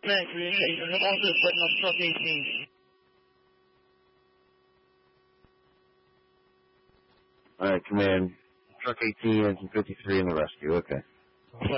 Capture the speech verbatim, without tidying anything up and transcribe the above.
Command, communication. Head on this button on truck eighteen. Alright, command. Truck eighteen, engine fifty-three in the rescue, okay.